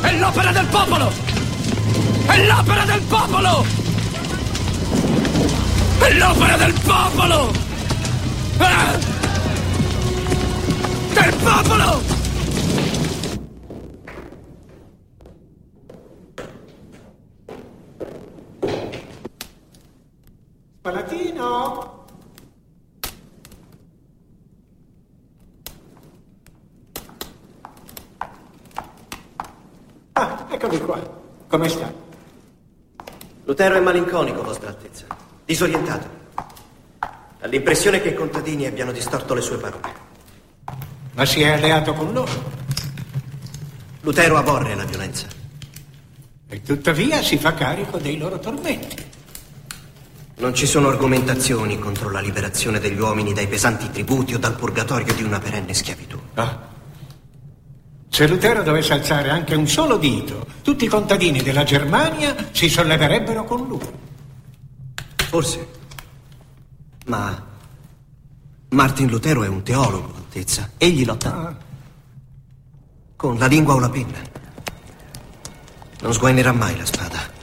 È l'opera del popolo! È l'opera del popolo! È l'opera del popolo! Ah! Del popolo! Palatino! Ah, eccomi qua. Come sta? Lutero è malinconico, Vostra Altezza. Disorientato. Ha l'impressione che i contadini abbiano distorto le sue parole. Ma si è alleato con loro? Lutero aborre la violenza. E tuttavia si fa carico dei loro tormenti. Non ci sono argomentazioni contro la liberazione degli uomini dai pesanti tributi o dal purgatorio di una perenne schiavitù. Ah. Se Lutero dovesse alzare anche un solo dito, tutti i contadini della Germania si solleverebbero con lui. Forse. Ma Martin Lutero è un teologo, Altezza. Egli lotta con la lingua o la penna. Non sguainerà mai la spada.